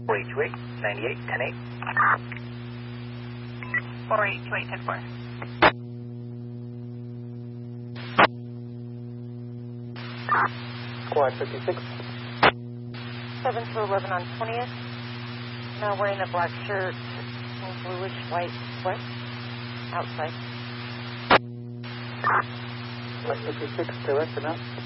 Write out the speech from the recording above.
4828, 98, 10-8. 4828, 10-4. Squad 56. 7 to 11 on 20th. Now wearing a black shirt and bluish white sweat outside. Squad 56, direct enough.